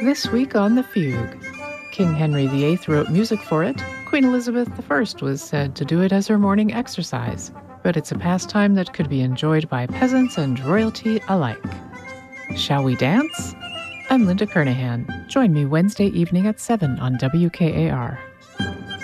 This week on The Fugue, King Henry VIII wrote music for it. Queen Elizabeth I was said to do it as her morning exercise, but it's a pastime that could be enjoyed by peasants and royalty alike. Shall we dance? I'm Linda Kernahan. Join me Wednesday evening at 7 on WKAR.